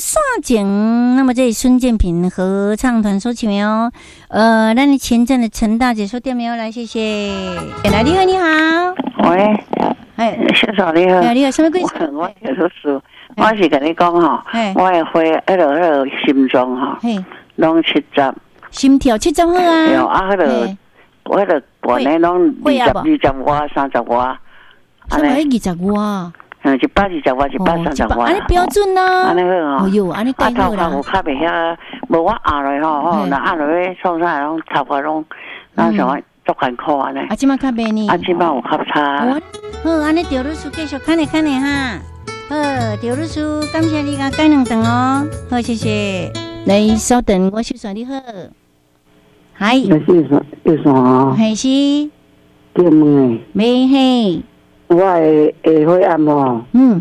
煞景，那么这里孙建平合唱团所请哦。那你前阵的陈大姐说电没有来，谢谢。来，你好，你好。 喂，小嫂你好。 你好，什么贵？ 我就是说，我是跟你讲哈，我的花那个心脏哈，拢70， 心跳70好啊。 有啊，我那个本来拢20瓦、30瓦， 什么20瓦 ？120瓦、130瓦， 安尼标准啦。 安尼好哦哟，安尼盖好啦。 我较袂晓，无我压落吼，那压落去创啥拢插我拢，那什么足艰苦安尼。 啊，即摆较袂呢。 啊，即摆有较差。 好，安尼赵律师继续看咧哈。好，赵律师，感谢你甲改2顿哦。好，谢谢。来，稍等，我收线你好。嗨。 有啥？ 还是。 对问。 没嘿。 我的血压哦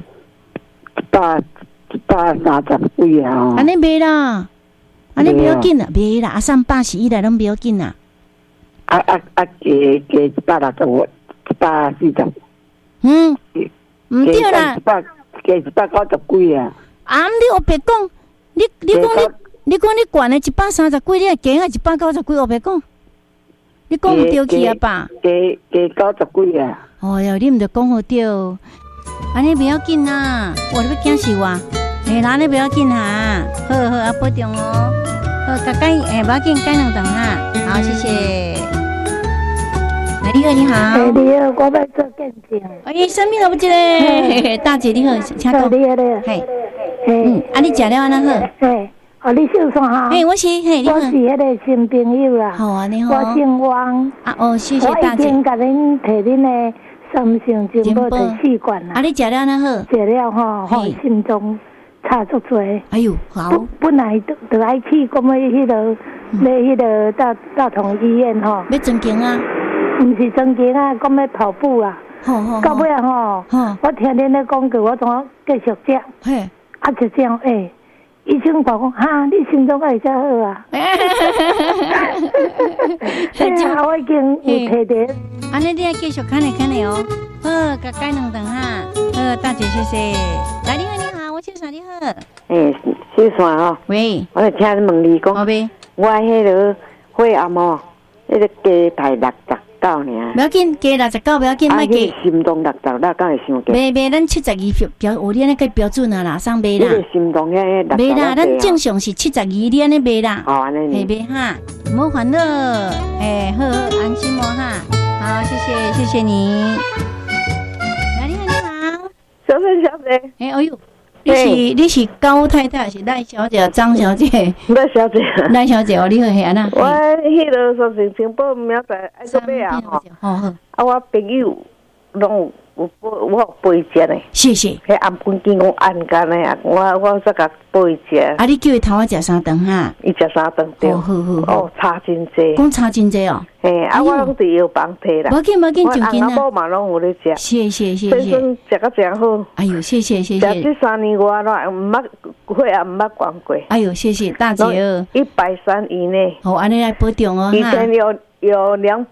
，130几啊！ 安尼袂啦，安尼不要紧啦，袂啦，380以内拢不要紧啦。 加160，140。 唔对啦， 加190几啊！ 啊，你有别讲，你讲你管的130几，你还加啊190几，有别讲？你讲唔对去啊吧？ 加90几啊！ 哦哟，你唔着讲好对，安尼不要紧啦，我你要惊死我，那你不要紧哈，好啊，保重哦，好，改不要紧，改2顿哈，好，谢谢。你好，你好， 你好，我要做见证。 生命都不记嘞，大姐你好，请讲。 你好， 你食了安那好？ 你姓啥哈？ 我是你好。 我是迄个新朋友啦。 好啊，你好。 我姓汪。 谢谢大姐。 我已经甲恁摕恁的3型金宝第4罐啦。 你食了安那好？ 食了吼，心脏差足多。 哎呦，好。 本来就爱去，讲要迄个大同医院吼。 要增强啊？ 唔是增强啊，讲要跑步啊。到尾啊我听恁咧讲过，我总继续食。 嘿。 就这样医生讲哈，你心脏会较好啊。我已经有摕着。 安尼你要继续看咧哦。好，改2顿哈。好，大姐谢谢。来，你好，我姓啥？你好。 姓啥哈？ 喂。 我来听你问你讲。 好呗。 我迄个血压哦，迄个加排69尔。 不要紧，加69不要紧，莫加。 心动60，那敢会伤加？ 袂，咱72标，你安尼计标准啊啦，上袂啦。 你个心动迄60。 袂啦，咱正常是72，你安尼袂啦。 安尼。 袂哈，唔好烦恼，好，安心哦哈。好，谢谢你。来，你好。 小姐。 哎呦。你是高太太还是赖小姐、张小姐？ 赖小姐。 赖小姐哦，你好，安那？ 我迄个3型金宝明仔爱做买啊吼。好。我朋友拢有我陪食嘞。 谢谢。 迄安本金我按干嘞啊，我再甲陪食。 你叫伊头仔食3顿哈？ 伊食3顿对。好。差真济。 讲差真济哦。 我拢伫药房摕啦。 无紧，就紧啦。 我嘛拢有咧食。 谢谢。 先生食甲真好。 哎呦，谢谢。 食这3年外啦，唔捌血压唔捌降过。 哎呦，谢谢大姐。 130以内。 好，安尼来保重哦。 以前有200。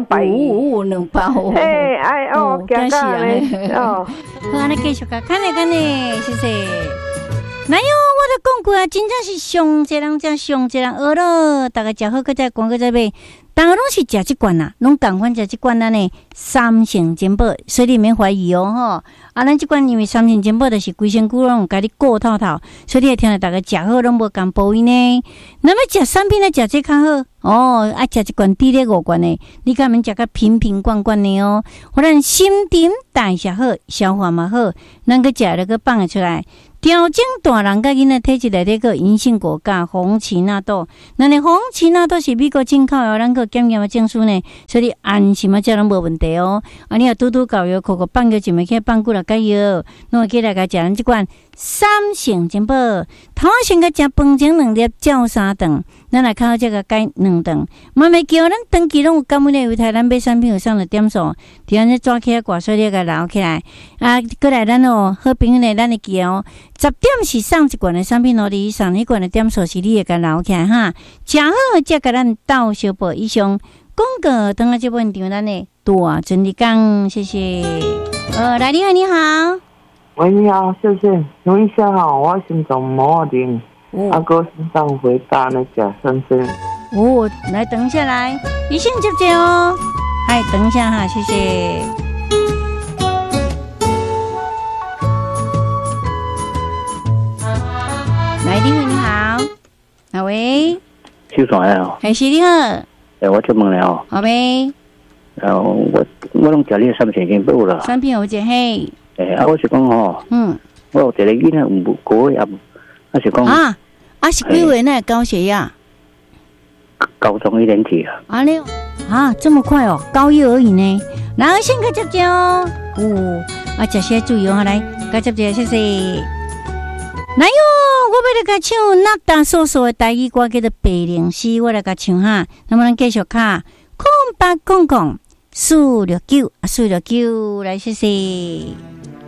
200。 惊死咧。 好，安尼继续看咧，谢谢。哪有？我都讲过啊，真正是上一人食上一人学咯。大家食好，搁再讲，搁再买。大家拢是食这罐啦，拢共款食这罐啦呢。3型金宝，所以你免怀疑哦吼。咱这罐因为3型金宝就是规身躯拢甲你顾透透，所以你会听到大家食好拢无共保因呢。那么食产品来食这较好哦，爱食一罐低咧5罐呢，你敢免食个瓶罐罐的哦。互咱心情代谢好，消化嘛好，咱个食了个放会出来。调整大人甲囡仔体质内底个银杏果加红奇纳豆，那你红奇纳豆是美国进口的，咱个检验的证书呢，所以安心啊，这拢无问题哦。你若拄搞药，口放药就没去放久了解药，弄起来甲食咱这款3型金宝，头先甲食饭前2粒，照3顿，咱来靠这个改2顿，慢慢叫咱长期拢有感染的犹太咱买产品有上的点数，伫安尼抓起来挂水咧，甲捞起来过来咱好朋友呢，咱会记哦。10点是上一罐的产品，你上迄罐的点数是你会甲留起来哈。食好才甲咱斗小报以上广告，等下这本场咱的大真理讲，谢谢。来，你好。 喂，你好，谢谢。问一下哈，我心脏毛病，阿哥心脏回答那个先生。 哦，来等一下来，一线接接哦。哎，等一下哈，谢谢。来，你好，你好，哪位？ 秀爽啊！ 哎，是你好。 我就问了哦。 好呗。 然后我拢食你产品已经补了。 产品有只嘿。 我是讲吼，我有一个囡仔有高血压，我是讲是几岁呢？高血压？ 高中1年级啊。 安尼这么快哦，高一而已呢。然后先个接接哦，这些注意哦，来，个接接，谢谢。来哟，我要来甲唱那大嫂嫂的台语歌，叫做《白灵诗》，我来甲唱哈。那么咱继续卡，0800469469，来，谢谢。